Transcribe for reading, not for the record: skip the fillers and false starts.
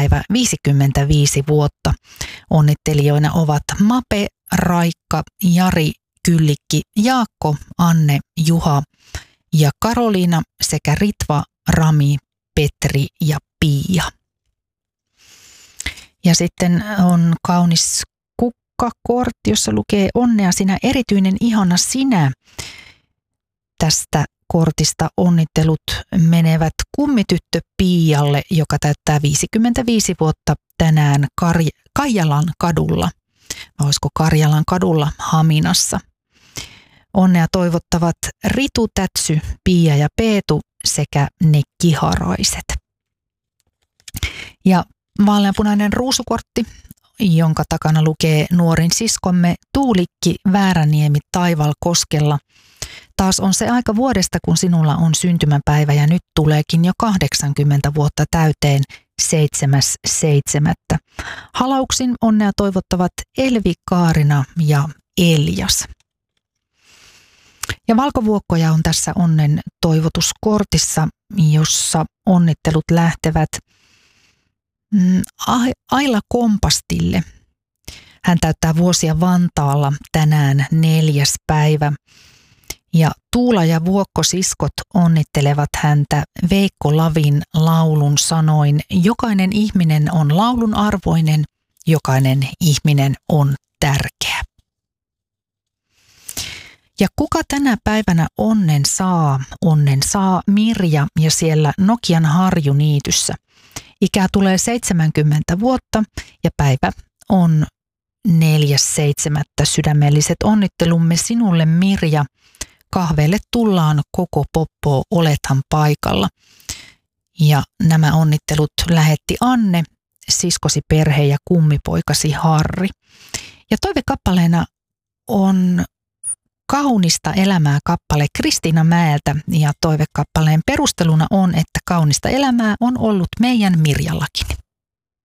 syntymäpäivä 55 vuotta. Onnittelijoina ovat Mape, Raikka, Jari, Kyllikki, Jaakko, Anne, Juha ja Karoliina sekä Ritva, Rami, Petri ja Pia. Ja sitten on kaunis kukkakortti, jossa lukee onnea sinä erityinen ihana sinä. Tästä kortista onnittelut menevät kummityttö Pialle, joka täyttää 55 vuotta tänään Kaijalan kadulla. Olisiko Karjalan kadulla Haminassa. Onnea toivottavat Ritu, Tätsy, Pia ja Peetu sekä ne kiharaiset. Ja vaaleanpunainen ruusukortti, jonka takana lukee nuorin siskomme Tuulikki Vääräniemi Taivalkoskella. Taas on se aika vuodesta, kun sinulla on syntymäpäivä ja nyt tuleekin jo 80 vuotta täyteen 7.7. Halauksin onnea toivottavat Elvi, Kaarina ja Eljas. Ja valkovuokkoja on tässä onnen toivotuskortissa, jossa onnittelut lähtevät Aila Kompastille. Hän täyttää vuosia Vantaalla tänään 4. päivä. Ja Tuula ja Vuokko-siskot onnittelevat häntä Veikko Lavin laulun sanoin: jokainen ihminen on laulun arvoinen, jokainen ihminen on tärkeä. Ja kuka tänä päivänä onnen saa? Onnen saa Mirja ja siellä Nokian Harjuniityssä. Ikää tulee 70 vuotta ja päivä on 4.7. Sydämelliset onnittelumme sinulle, Mirja. Kahveelle tullaan koko poppo, olethan paikalla. Ja nämä onnittelut lähetti Anne, siskosi perhe ja kummipoikasi Harri. Ja toivekappaleena on Kaunista elämää kappale Kristiina Mäeltä ja toivekappaleen perusteluna on, että kaunista elämää on ollut meidän Mirjallakin.